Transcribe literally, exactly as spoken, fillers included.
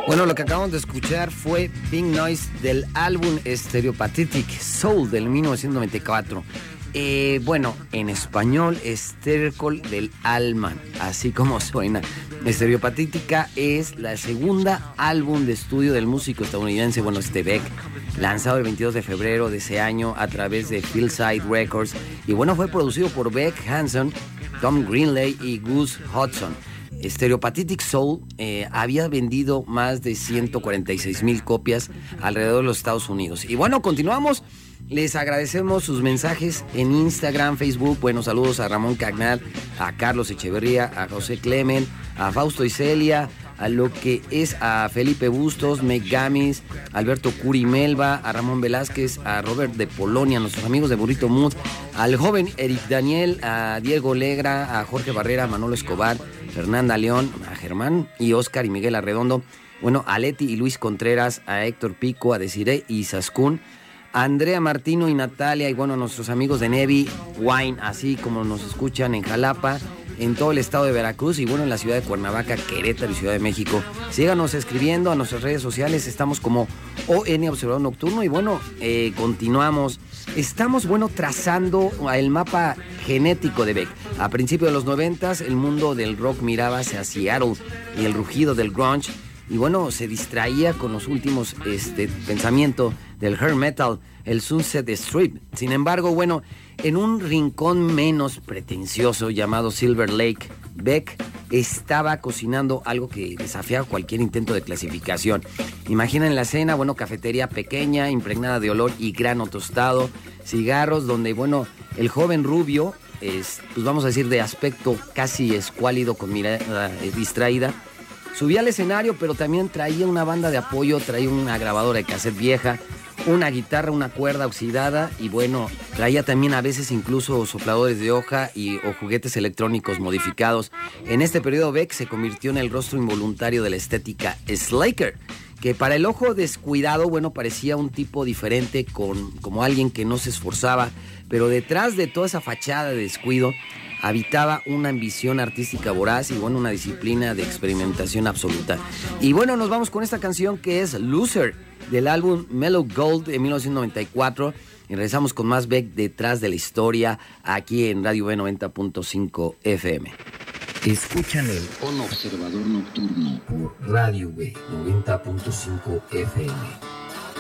Bueno, lo que acabamos de escuchar fue Pink Noise del álbum Stereopathic Soul del mil novecientos noventa y cuatro. Eh, bueno, en español, Estiércol del alma, así como suena. Stereopathic es la segunda álbum de estudio del músico estadounidense, bueno, este Beck, lanzado el veintidós de febrero de ese año a través de Hillside Records. Y bueno, fue producido por Beck Hansen, Tom Greenley y Gus Hudson. Stereopathic Soul eh, había vendido más de ciento cuarenta y seis mil copias alrededor de los Estados Unidos. Y bueno, continuamos. Les agradecemos sus mensajes en Instagram, Facebook. Buenos saludos a Ramón Cagnal, a Carlos Echeverría, a José Clemen, a Fausto y Celia, a lo que es a Felipe Bustos, Meg Gamis, Alberto Curi Melba, a Ramón Velázquez, a Robert de Polonia, a nuestros amigos de Burrito Mood, al joven Eric Daniel, a Diego Legra, a Jorge Barrera, a Manolo Escobar, Fernanda León, a Germán y Oscar y Miguel Arredondo, bueno, a Leti y Luis Contreras, a Héctor Pico, a Desiree y Sascún, a Andrea Martino y Natalia, y bueno, a nuestros amigos de Nevi Wine, así como nos escuchan en Jalapa, en todo el estado de Veracruz y bueno, en la ciudad de Cuernavaca, Querétaro y Ciudad de México. Síganos escribiendo a nuestras redes sociales, estamos como O N Observador Nocturno y bueno, eh, continuamos. Estamos, bueno, trazando el mapa genético de Beck. A principios de los noventas, el mundo del rock miraba hacia Seattle y el rugido del grunge y bueno, se distraía con los últimos este, pensamientos del hair metal, el Sunset Strip. Sin embargo, bueno, en un rincón menos pretencioso llamado Silver Lake, Beck estaba cocinando algo que desafiaba cualquier intento de clasificación. Imaginen la escena, bueno, cafetería pequeña, impregnada de olor y grano tostado, cigarros, donde, bueno, el joven rubio, es, pues vamos a decir de aspecto casi escuálido con mirada eh, distraída, subía al escenario, pero también traía una banda de apoyo, traía una grabadora de cassette vieja, una guitarra, una cuerda oxidada y bueno, traía también a veces incluso sopladores de hoja y, o juguetes electrónicos modificados. En este periodo Beck se convirtió en el rostro involuntario de la estética Slacker, que para el ojo descuidado, bueno, parecía un tipo diferente, con, como alguien que no se esforzaba, pero detrás de toda esa fachada de descuido habitaba una ambición artística voraz y bueno, una disciplina de experimentación absoluta. Y bueno, nos vamos con esta canción que es Loser, del álbum Mellow Gold de mil novecientos noventa y cuatro. Y regresamos con más Beck detrás de la historia aquí en Radio B noventa punto cinco F M. Escuchan el On Observador Nocturno por Radio B noventa punto cinco F M.